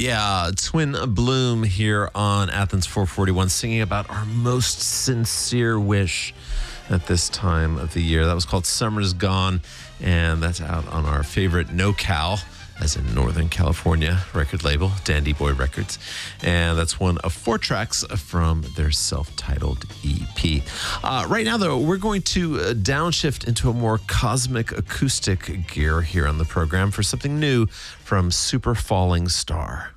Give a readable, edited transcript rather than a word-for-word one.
Yeah, Twin Bloom here on Athens 441 singing about our most sincere wish at this time of the year. That was called Summer's Gone, and that's out on our favorite NoCal, as in Northern California, record label, Dandy Boy Records. And that's one of 4 tracks from their self-titled EP. Right now, though, we're going to downshift into a more cosmic acoustic gear here on the program for something new from Super Falling Star.